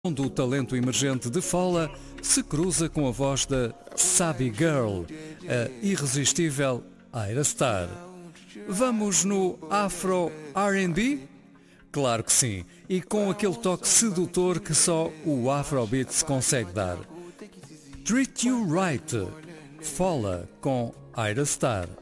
onde o talento emergente de Fola se cruza com a voz da Sabi Girl, a irresistível Ira Star. Vamos no Afro R&B? Claro que sim, e com aquele toque sedutor que só o Afrobeats consegue dar. Treat You Right, Fola com Ira Star.